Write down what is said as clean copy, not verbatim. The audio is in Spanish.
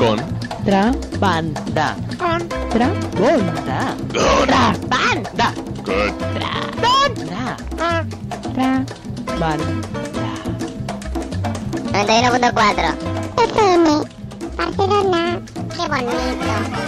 Contrabanda. Contrabanda. Contrabanda. Good. Contrabanda. Contrabanda. 91.4. FM, Barcelona. Qué bonito.